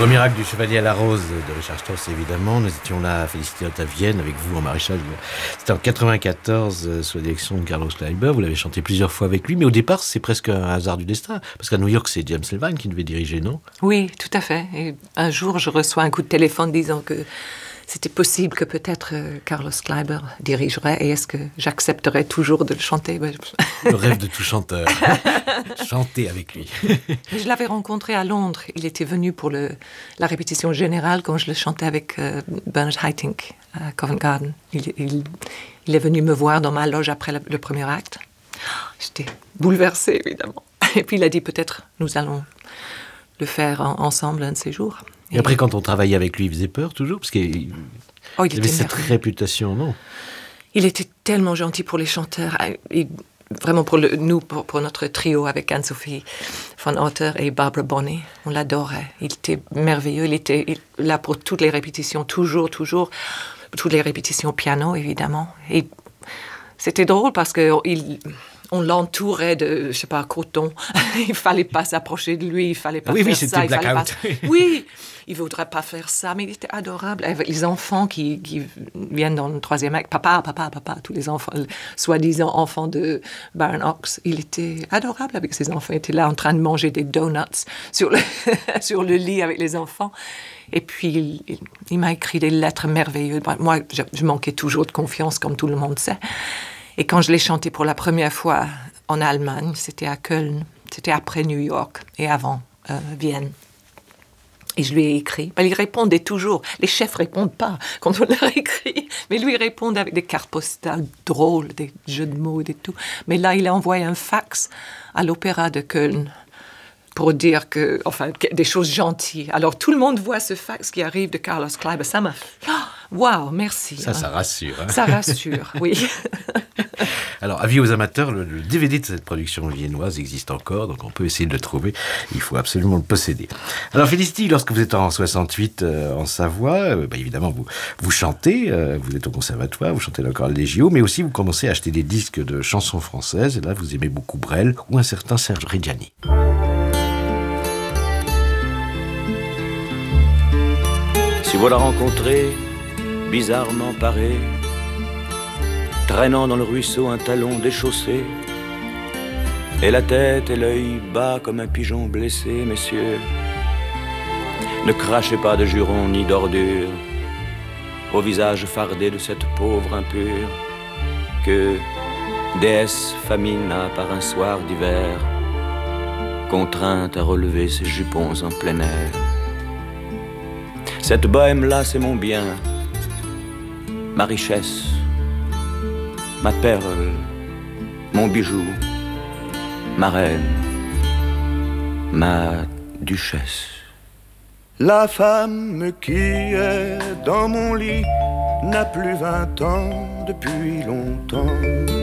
Premier acte du Chevalier à la Rose de Richard Strauss, évidemment. Nous étions là à Félicité à Vienne avec vous en maréchal. C'était en 94 sous la direction de Carlos Kleiber. Vous l'avez chanté plusieurs fois avec lui, mais au départ, c'est presque un hasard du destin. Parce qu'à New York, c'est James Levine qui devait diriger, non? Oui, tout à fait. Et un jour, je reçois un coup de téléphone disant que c'était possible que peut-être Carlos Kleiber dirigerait et est-ce que j'accepterais toujours de le chanter? Le rêve de tout chanteur. Chanter avec lui. Je l'avais rencontré à Londres. Il était venu pour la répétition générale quand je le chantais avec Bernard Haitink à Covent Garden. Il est venu me voir dans ma loge après le premier acte. J'étais bouleversée, évidemment. Et puis il a dit peut-être nous allons le faire ensemble un de ces jours. Et après, quand on travaillait avec lui, il faisait peur toujours? Parce qu'il avait cette réputation, non? Il était tellement gentil pour les chanteurs. Et vraiment pour notre trio avec Anne-Sophie von Otter et Barbara Bonney. On l'adorait. Il était merveilleux. Il était là pour toutes les répétitions, toujours. Toutes les répétitions piano, évidemment. Et c'était drôle parce que on l'entourait de, je sais pas, coton. Il fallait pas s'approcher de lui, il fallait pas faire ça. Oui, c'était blackout. Oui, il voudrait pas faire ça, mais il était adorable. Avec les enfants qui viennent dans le troisième acte, papa, tous les enfants, soi-disant enfants de Baron Ox, il était adorable avec ses enfants. Il était là en train de manger des donuts sur le lit avec les enfants. Et puis, il m'a écrit des lettres merveilleuses. Moi, je manquais toujours de confiance, comme tout le monde sait. Et quand je l'ai chanté pour la première fois en Allemagne, c'était à Köln, c'était après New York et avant Vienne. Et je lui ai écrit. Il répondait toujours. Les chefs répondent pas quand on leur écrit. Mais lui, il répond avec des cartes postales drôles, des jeux de mots et tout. Mais là, il a envoyé un fax à l'opéra de Köln pour dire des choses gentilles. Alors, tout le monde voit ce fax qui arrive de Carlos Kleiber. Ça m'a... Waouh, merci. Ça rassure. Hein. Ça rassure, oui. Alors, avis aux amateurs, le DVD de cette production viennoise existe encore, donc on peut essayer de le trouver. Il faut absolument le posséder. Alors, Félicité, lorsque vous êtes en 68 en Savoie, évidemment, vous chantez, vous êtes au conservatoire, vous chantez le choral des JO, mais aussi vous commencez à acheter des disques de chansons françaises, et là, vous aimez beaucoup Brel ou un certain Serge Reggiani. Si vous la rencontrez, bizarrement parée, traînant dans le ruisseau un talon déchaussé, et la tête et l'œil bas comme un pigeon blessé, messieurs, ne crachez pas de jurons ni d'ordures au visage fardé de cette pauvre impure que déesse famine a par un soir d'hiver contrainte à relever ses jupons en plein air. Cette bohème-là, c'est mon bien, ma richesse, ma perle, mon bijou, ma reine, ma duchesse. La femme qui est dans mon lit n'a plus 20 ans depuis longtemps.